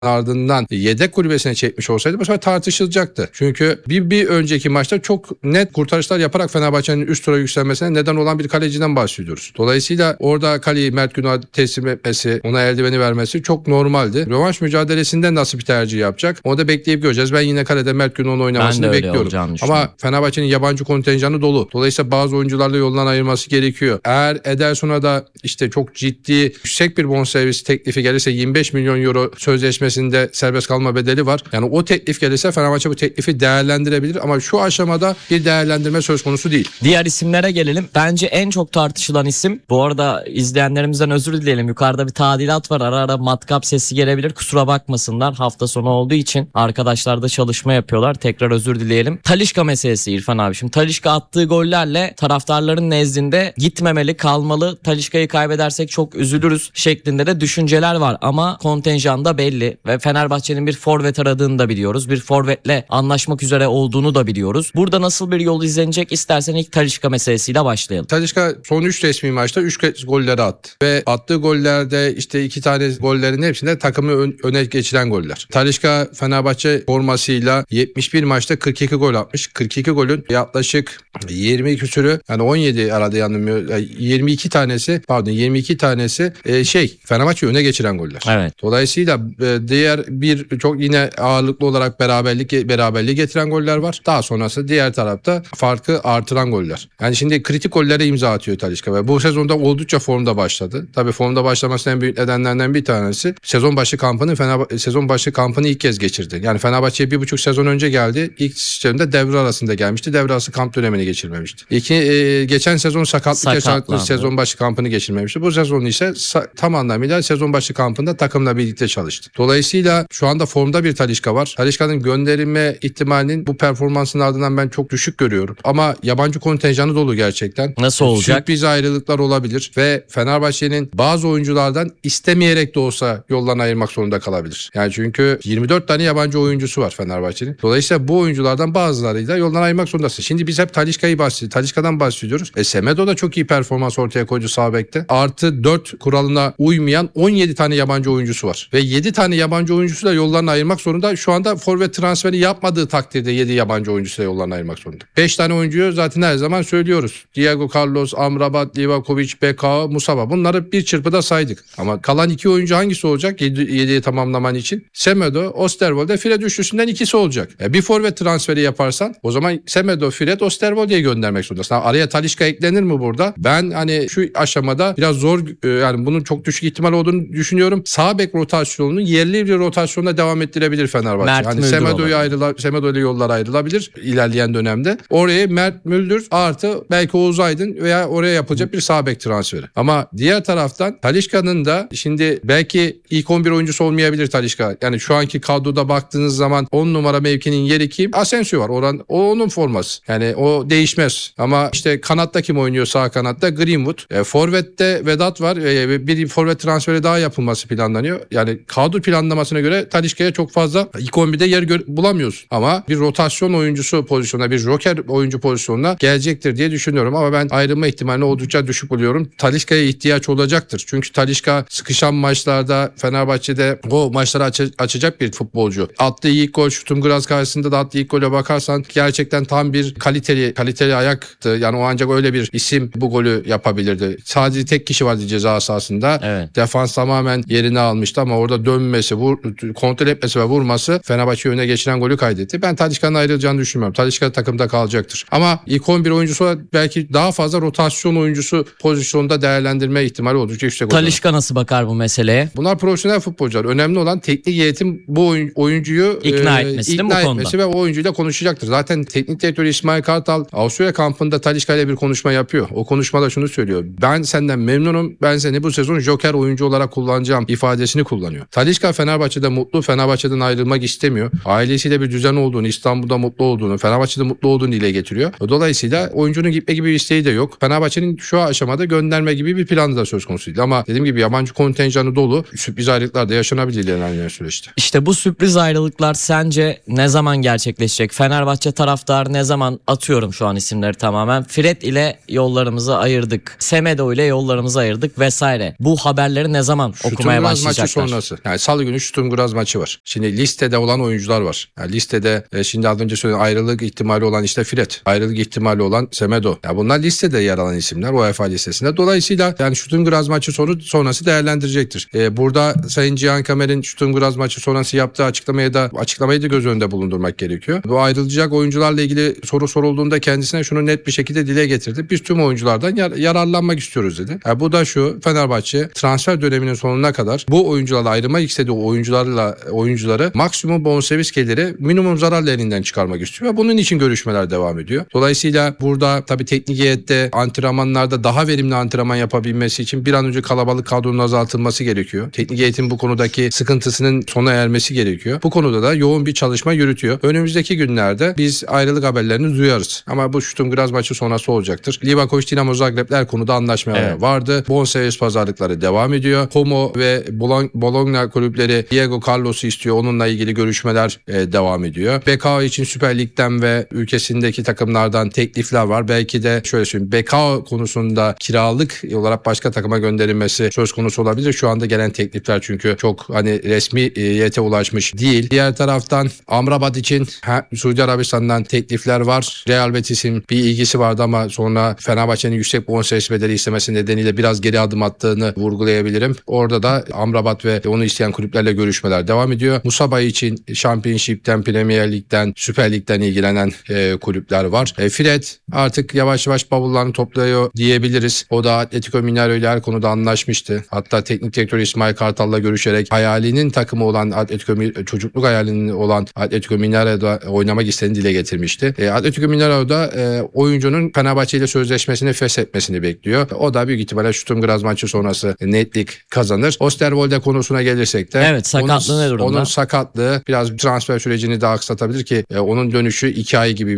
ardından yedek kulübesine çekmiş olsaydı bu sefer tartışılacaktı. Çünkü bir önceki maçta çok net kurtarışlar yaparak Fenerbahçe'nin üst tura yükselmesine neden olan bir kaleciden bahsediyoruz. Dolayısıyla orada kaleyi Mert Günok'a teslim etmesi, ona eldiveni vermesi çok normaldi. Rövanş mücadelesinde nasıl bir tercih yapacak? Onu da bekleyip göreceğiz. Ben yine kalede Mert Günok'un oynamasını bekliyorum. Ama Fenerbahçe'nin yabancı kontenjanı dolu. Dolayısıyla bazı oyuncularla yoldan ayırması gerekiyor. Eğer Ederson'a da işte çok ciddi, yüksek bir bonservis teklifi gelirse 25 milyon euro sözleşmesinde serbest kalma bedeli var. Yani o teklif gelirse Fenerbahçe bu teklifi değerlendirebilir ama şu aşamada bir değerlendirme söz konusu değil. Diğer isimlere gelelim. Bence en çok tartışılan isim, bu arada izleyenlerimizden özür dileyelim. Yukarıda bir tadilat var. Ara ara matkap sesi gelebilir. Kusura bakmasınlar. Hafta sonu olduğu için arkadaşlar da çalışma yapıyorlar. Tekrar özür dileyelim. Talisca meselesi İrfan abi. Şimdi Talisca attığı gollerle taraftarların nezdinde gitmemeli, kalmalı. Talisca'yı kaybedersek çok üzülürüz şeklinde de düşünceler var. Ama kontenjan da belli ve Fenerbahçe'nin bir forvet aradığını da biliyoruz. Bir forvetle anlaşmak üzere olduğunu da biliyoruz. Burada nasıl bir yol izlenecek? İstersen ilk Talisca meselesiyle başlayalım. Talisca son 3 resmi maçta 3 kez golleri attı. Ve attığı gollerde işte 2 tane gollerin hepsinde takımı öne geçiren goller. Talisca Fenerbahçe formasıyla 71 maçta 42 gol atmış. 42 golün yaklaşık 20 küsürü, yani 17 arada yanılmıyor. 22 tanesi Fenerbahçe öne geçiren goller. Evet. Dolayısıyla diğer bir çok yine ağırlıklı olarak beraberliği getiren goller var. Daha sonrası diğer tarafta farkı artıran goller. Yani şimdi kritik gollere imza atıyor Talisca ve bu sezonda oldukça formda başladı. Tabii formda başlamasının en büyük nedenlerinden bir tanesi sezon başı kampını ilk kez geçirdi. Yani Fenerbahçe'ye 1,5 sezon önce geldi. İlk sistemde devre arasında gelmişti. Devre arası kamp dönemini geçirmemişti. Geçen sezon sakatlık yaşandı. Sezon başı kampını geçirmemişti. Bu sezon ise tam anlamıyla sezon başı kampında takımla birlikte çalıştı. Dolayısıyla şu anda formda bir Talisca var. Talisca'nın gönderilme ihtimalinin bu performansının ardından ben çok düşük görüyorum. Ama yabancı kontenjanı dolu gerçekten. Nasıl olacak? Sürpriz ayrılıklar olabilir ve Fenerbahçe'nin bazı oyunculardan istemeyerek de olsa yoldan ayırmak zorunda kalabilir. Yani çünkü 24 tane yabancı oyuncusu var Fenerbahçe'nin. Dolayısıyla bu oyunculardan bazılarıyla yoldan ayırmak zorundasın. Şimdi biz hep Talisca'dan bahsediyoruz. Semedo da çok iyi performans ortaya koydu sağ bekte. Artı 4 kuralına uymayan 17 tane yabancı oyuncusu var. Ve 7 tane yabancı oyuncusu da yollarını ayırmak zorunda. Şu anda forvet transferi yapmadığı takdirde 7 yabancı oyuncusu da yollarını ayırmak zorunda. 5 tane oyuncuyu zaten her zaman söylüyoruz. Diego Carlos, Amrabat, Livakovic, Bekao, Musaba. Bunları bir çırpıda saydık. Ama kalan 2 oyuncu hangisi olacak 7'yi tamamlaman için? Semedo, Osterwolde, Fred üçlüsünden ikisi olacak. Bir forvet transferi yaparsan o zaman Semedo, Fred, Osterwolde'yi göndermek zorundasın. Araya Talisca eklenir mi burada? Ben hani şu aşamada biraz zor, yani bunun çok düşük ihtimal olduğunu düşünüyorum. Sağ bek rotasyonunu yerli bir rotasyonda devam ettirebilir Fenerbahçe. Hani Semedo ile yollar ayrılabilir ilerleyen dönemde. Oraya Mert Müldür artı belki Oğuz Aydın veya oraya yapılacak bir sağ bek transferi. Ama diğer taraftan Talisca'nın da şimdi belki ilk 11 oyuncusu olmayabilir Talisca. Yani şu anki kadroda baktığınız zaman 10 numara mevkinin yeri kim? Asensio var. O onun forması. Yani o değişmez. Ama işte kanatta kim oynuyor sağ kanatta? Greenwood. Forvet'te Vedat var. Bir forvet transferi daha yapılması planlanıyor. Yani kadro planlamasına göre Talisca'ya çok fazla ilk 11'de yer bulamıyorsun. Ama bir rotasyon oyuncusu pozisyonuna, bir joker oyuncu pozisyonuna gelecektir diye düşünüyorum. Ama ben ayrılma ihtimalini oldukça düşük buluyorum. Talisca'ya ihtiyaç olacaktır. Çünkü Talisca sıkışan maçlarda Fenerbahçe'de o maçları açacak bir futbolcu. Attığı ilk gol, Sturm Graz karşısında da attığı ilk gole bakarsan gerçekten tam bir kaliteli ayaktı. Yani o ancak öyle bir isim bu golü yapabilirdi. Sadece tek kişi vardı ceza sahasında. Evet. Defans tamamen yerini almıştı ama orada dönmesi, kontrol etmesi ve vurması Fenerbahçe'yi öne geçiren golü kaydetti. Ben Talisca'nın ayrılacağını düşünmüyorum. Talisca takımda kalacaktır. Ama ilk 11 oyuncusu belki daha fazla rotasyon oyuncusu pozisyonda değerlendirme ihtimali oldukça yüksek. Talisca nasıl bakar bu meseleye? Bunlar profesyonel futbolcular. Önemli olan teknik heyetin bu oyuncuyu ikna etmesi ve o oyuncuyla konuşacaktır. Zaten teknik direktörü İsmail Kartal Avusturya kampında Talisca ile bir konuşma yapıyor. O konuşmada şunu söylüyor. Ben senden memnunum. Ben seni bu sezon joker oyuncu olarak kullanacağım ifadesini kullanıyor. Talisca Fenerbahçe'de mutlu. Fenerbahçe'den ayrılmak istemiyor. Ailesiyle bir düzen olduğunu, İstanbul'da mutlu olduğunu, Fenerbahçe'de mutlu olduğunu dile getiriyor. Dolayısıyla oyuncunun gitme gibi bir isteği de yok. Fenerbahçe'nin şu aşamada gönderme gibi bir planı da söz konusuydu. Ama dediğim gibi yabancı kontenjanı dolu. Sürpriz ayrılıklar da yaşanabilir ilerleyen süreçte. İşte bu sürpriz ayrılıklar sence ne zaman gerçekleşecek? Fenerbahçe taraftarı ne zaman, atıyorum şu an isimleri tamamen, Fred ile yollarımızı ayırdık, Semedo ile yollarımızı ayırdık vesaire. Bu haberleri ne zaman okumaya başlayacaklar? Maçı sonrası. Yani salı günü günü Sturm Graz maçı var. Şimdi listede olan oyuncular var. Yani listede şimdi az önce söylediğim ayrılık ihtimali olan işte Fred, ayrılık ihtimali olan Semedo. Ya bunlar listede yer alan isimler UEFA listesinde. Dolayısıyla yani Sturm Graz maçı sonrası değerlendirecektir. Burada Sayın Cihan Kamer'in Sturm Graz maçı sonrası yaptığı açıklamayı da göz önünde bulundurmak gerekiyor. Bu ayrılacak oyuncularla ilgili soru sorulduğunda kendisine şunu net bir şekilde dile getirdi. Biz tüm oyunculardan yararlanmak istiyoruz dedi. Yani bu da şu: Fenerbahçe transfer döneminin sonuna kadar bu oyuncularla ayrılmak istediği oyuncuları maksimum bonservis geliri minimum zararla elinden çıkarmak istiyor. Ve bunun için görüşmeler devam ediyor. Dolayısıyla burada tabii teknik heyette antrenmanlarda daha verimli antrenman yapabilmesi için bir an önce kalabalık kadronun azaltılması gerekiyor. Teknik heyetin bu konudaki sıkıntısının sona ermesi gerekiyor. Bu konuda da yoğun bir çalışma yürütüyor. Önümüzdeki günlerde biz ayrılık haberlerini duyarız. Ama bu Sturm Graz maçı sonrası olacaktır. Livakovic Dinamo Zagreb'ler konuda anlaşmalar vardı. Bonservis pazarlıkları devam ediyor. Como ve Bologna kulüpleri Diego Carlos'u istiyor. Onunla ilgili görüşmeler devam ediyor. Bekao için Süper Lig'den ve ülkesindeki takımlardan teklifler var. Belki de şöyle söyleyeyim, Bekao konusunda kiralık olarak başka takıma gönderilmesi söz konusu olabilir. Şu anda gelen teklifler çünkü çok resmiyete ulaşmış değil. Diğer taraftan Amrabat için Suudi Arabistan'dan teklifler var. Real Betis'in bir ilgisi vardı ama sonra Fenerbahçe'nin yüksek bonservis bedeli istemesi nedeniyle biraz geri adım attığını vurgulayabilirim. Orada da Amrabat ve onu isteyen kulüplerle görüşmeler devam ediyor. Musaba için Championship'ten, Premier Lig'den, Süper Lig'den ilgilenen kulüpler var. Fred artık yavaş yavaş bavullarını topluyor diyebiliriz. O da Atletico Mineiro ile her konuda anlaşmıştı. Hatta teknik direktör İsmail Kartal'la görüşerek hayalinin takımı olan çocukluk hayalinin olan Atletico Mineiro'da oynamak istediğini dile getirmişti. Atletico Mineiro'da oyuncunun Fenerbahçe ile sözleşmesini feshetmesini bekliyor. O da büyük ihtimalle Sturm Graz maçı sonrası netlik kazanır. Osterwolde konusuna gelirsek de evet, sakatlığı ne durumda? Onun sakatlığı biraz transfer sürecini de aksatabilir ki onun dönüşü 2 ay gibi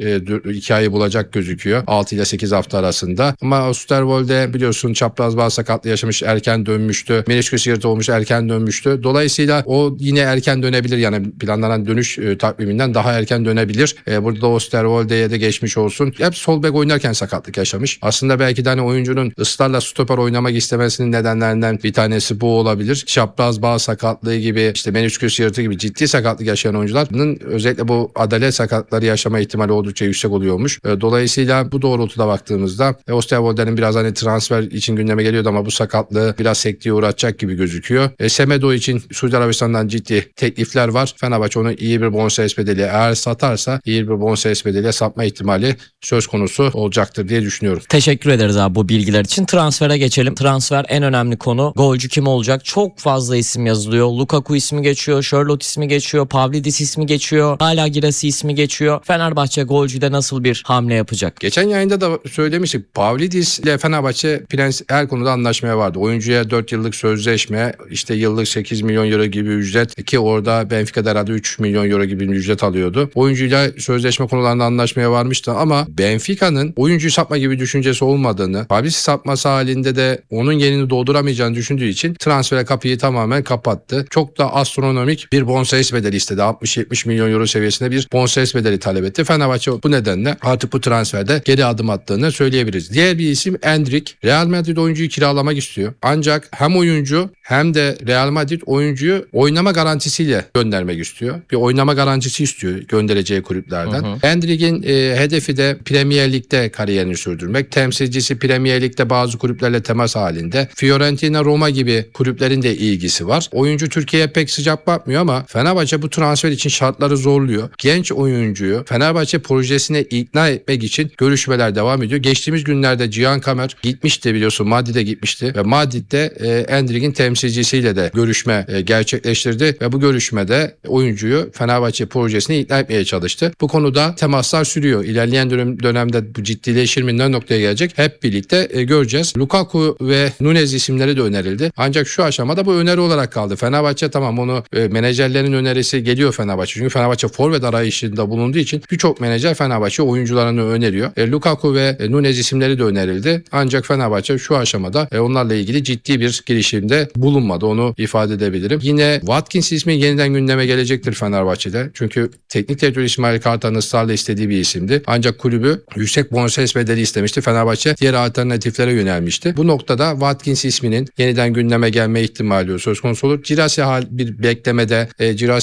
2 ayı bulacak gözüküyor. 6 ile 8 hafta arasında. Ama Osterwolde biliyorsun çapraz bağ sakatlığı yaşamış, erken dönmüştü. Menisküs yırtı olmuş, erken dönmüştü. Dolayısıyla o yine erken dönebilir. Yani planlanan dönüş takviminden daha erken dönebilir. Burada da Osterwolde'ye de geçmiş olsun. Hep sol bek oynarken sakatlık yaşamış. Aslında belki de hani oyuncunun ısrarla stoper oynamak istemesinin nedenlerinden bir tanesi bu olabilir. Çapraz bağ sakatlığı gibi, işte menisküs yırtı gibi ciddi sakatlık yaşayan oyuncuların özellikle bu adalet sakatlıkları yaşama ihtimali oldukça yüksek oluyormuş. Dolayısıyla bu doğrultuda baktığımızda Osterwolde'nin biraz hani transfer için gündeme geliyordu ama bu sakatlığı biraz sekteye uğratacak gibi gözüküyor. Semedo için Suudi Arabistan'dan ciddi teklifler var. Fenerbahçe onu iyi bir bonservis bedeli, eğer satarsa iyi bir bonservis bedeliyle satma ihtimali söz konusu olacaktır diye düşünüyorum. Teşekkür ederiz abi bu bilgiler için. Transfere geçelim. Transfer en önemli konu. Golcü kim olacak? Çok fazla isim yazılıyor. Lukaku ismi geçiyor. Charlotte ismi geçiyor. Pavlidis ismi geçiyor. Hala Girassi ismi geçiyor. Fenerbahçe golcüde nasıl bir hamle yapacak? Geçen yayında da söylemiştik. Pavlidis ile Fenerbahçe her konuda anlaşmaya vardı. Oyuncuya 4 yıllık sözleşme, işte yıllık 8 milyon euro gibi ücret, ki orada Benfica'da herhalde 3 milyon euro gibi bir ücret alıyordu. Oyuncuyla sözleşme konularında anlaşmaya varmıştı ama Benfica'nın oyuncuyu satma gibi düşüncesi olmadığını, Pavlidis satması halinde de onun yerini dolduramayacağını düşündüğü için transfere kapıyı tamamen kapattı. Çok da astronomik bir bonservis bedeli istedi. 60-70 milyon euro seviyesinde bir bonservis bedeli talep etti. Fenerbahçe bu nedenle artık bu transferde geri adım attığını söyleyebiliriz. Diğer bir isim Endrick. Real Madrid oyuncuyu kiralamak istiyor. Ancak hem oyuncu hem de Real Madrid oyuncuyu oynama garantisiyle göndermek istiyor. Bir oynama garantisi istiyor göndereceği kulüplerden. Endrick'in hedefi de Premier Lig'de kariyerini sürdürmek. Temsilcisi Premier Lig'de bazı kulüplerle temas halinde. Fiorentina, Roma gibi kulüplerin de ilgisi var. Oyuncu Türkiye'ye pek sıcak bakmıyor ama Fenerbahçe bu transfer için şartları zorluyor. Genç oyuncuyu Fenerbahçe projesine ikna etmek için görüşmeler devam ediyor. Geçtiğimiz günlerde Cihan Kamer gitmişti, biliyorsun Madrid'e gitmişti ve Madrid'de Endrick'in temsilcisiyle de görüşme gerçekleştirdi ve bu görüşmede oyuncuyu Fenerbahçe projesine ikna etmeye çalıştı. Bu konuda temaslar sürüyor. İlerleyen dönemde bu ciddileşir mi, ne noktaya gelecek hep birlikte göreceğiz. Lukaku ve Nunez isimleri de önerildi. Ancak şu aşamada bu öneri olarak kaldı. Fenerbahçe tamam, onu menajerlerin önerisi geliyor Fenerbahçe. Çünkü Fenerbahçe forvet arayışında bulunduğu için birçok menajer Fenerbahçe oyuncularını öneriyor. Lukaku ve Nunez isimleri de önerildi. Ancak Fenerbahçe şu aşamada onlarla ilgili ciddi bir girişimde bulunmadı. Onu ifade edebilirim. Yine Watkins ismi yeniden gündeme gelecektir Fenerbahçe'de. Çünkü teknik direktör İsmail Kartal'ın ısrarla istediği bir isimdi. Ancak kulübü yüksek bonservis bedeli istemişti. Fenerbahçe diğer alternatiflere yönelmişti. Bu noktada Watkins isminin yeniden gündeme gelme ihtimali söz konusu olur. Cirasi bir beklemede. Cirasi